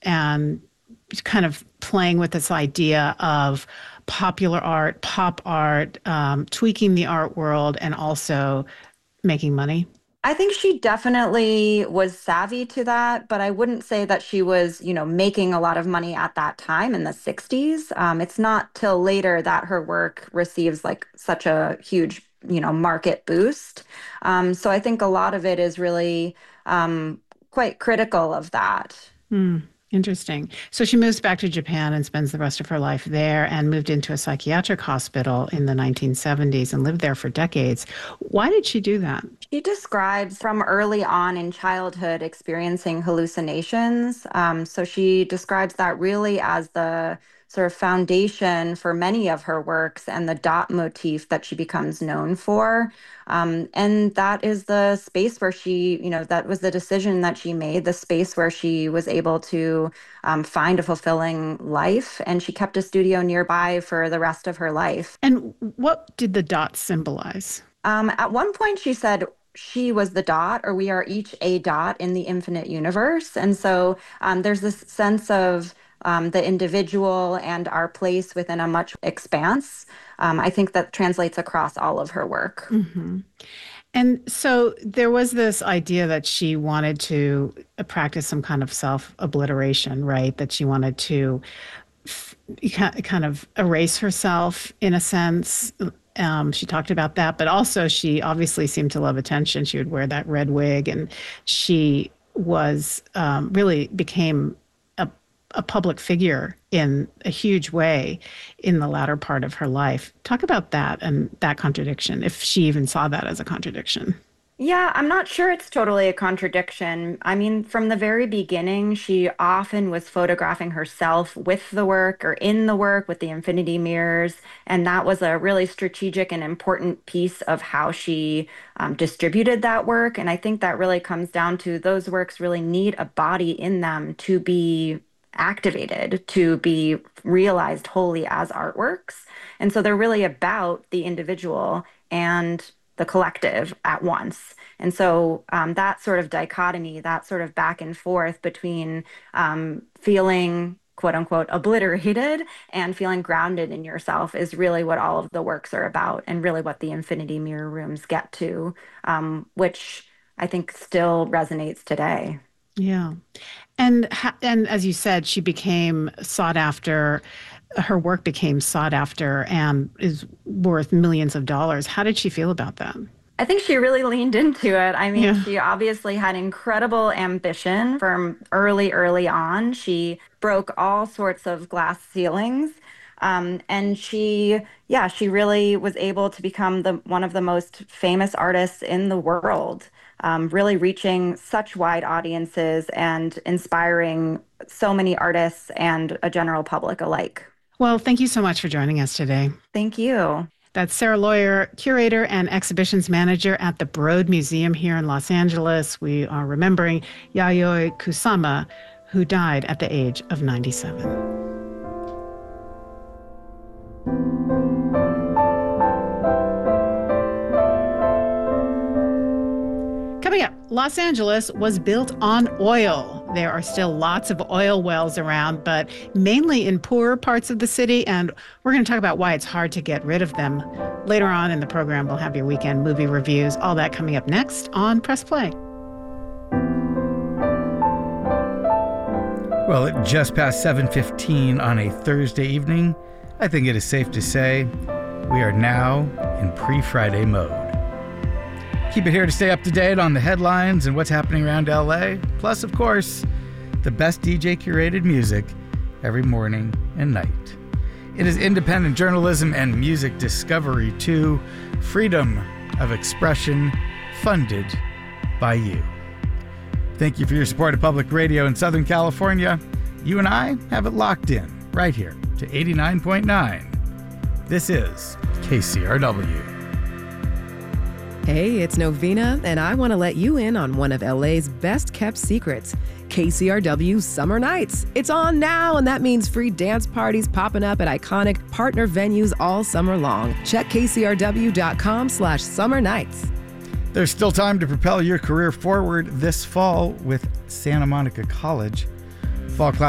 and kind of playing with this idea of popular art, pop art, tweaking the art world, and also making money? I think she definitely was savvy to that, but I wouldn't say that she was, making a lot of money at that time in the 60s. It's not till later that her work receives like such a huge, market boost. So I think a lot of it is really quite critical of that. Hmm. Interesting. So she moves back to Japan and spends the rest of her life there and moved into a psychiatric hospital in the 1970s and lived there for decades. Why did she do that? She describes from early on in childhood experiencing hallucinations. So she describes that really as the sort of foundation for many of her works and the dot motif that she becomes known for. And that is the space where that was the decision that she made, the space where she was able to find a fulfilling life. And she kept a studio nearby for the rest of her life. And what did the dots symbolize? At one point, she said, she was the dot, or we are each a dot in the infinite universe. And so there's this sense of the individual and our place within a much expanse. I think that translates across all of her work. Mm-hmm. And so there was this idea that she wanted to practice some kind of self-obliteration, right? That she wanted to kind of erase herself in a sense. She talked about that, but also she obviously seemed to love attention. She would wear that red wig, and she was really became a public figure in a huge way in the latter part of her life. Talk about that and that contradiction, if she even saw that as a contradiction. Yeah, I'm not sure it's totally a contradiction. I mean, from the very beginning, she often was photographing herself with the work or in the work with the infinity mirrors. And that was a really strategic and important piece of how she distributed that work. And I think that really comes down to those works really need a body in them to be activated, to be realized wholly as artworks. And so they're really about the individual and the collective at once. And so that sort of dichotomy, that sort of back and forth between feeling quote unquote obliterated and feeling grounded in yourself is really what all of the works are about, and really what the Infinity Mirror rooms get to, which I think still resonates today. Yeah. And as you said, she became sought after. Her work became sought after and is worth millions of dollars. How did she feel about that? I think she really leaned into it. I mean, Yeah. she obviously had incredible ambition from early on. She broke all sorts of glass ceilings. And she really was able to become one of the most famous artists in the world, really reaching such wide audiences and inspiring so many artists and a general public alike. Well, thank you so much for joining us today. Thank you. That's Sarah Lawyer, curator and exhibitions manager at the Broad Museum here in Los Angeles. We are remembering Yayoi Kusama, who died at the age of 97. Coming up, Los Angeles was built on oil. There are still lots of oil wells around, but mainly in poorer parts of the city, and we're going to talk about why it's hard to get rid of them. Later on in the program, we'll have your weekend movie reviews, all that coming up next on Press Play. Well, at just past 7:15 on a Thursday evening, I think it is safe to say we are now in pre-Friday mode. Keep it here to stay up to date on the headlines and what's happening around LA. Plus, of course, the best DJ curated music every morning and night. It is independent journalism and music discovery too. Freedom of expression funded by you. Thank you for your support of public radio in Southern California. You and I have it locked in right here to 89.9. This is KCRW. Hey, it's Novena, and I want to let you in on one of LA's best-kept secrets, KCRW Summer Nights. It's on now, and that means free dance parties popping up at iconic partner venues all summer long. Check kcrw.com/summer nights. There's still time to propel your career forward this fall with Santa Monica College. Fall class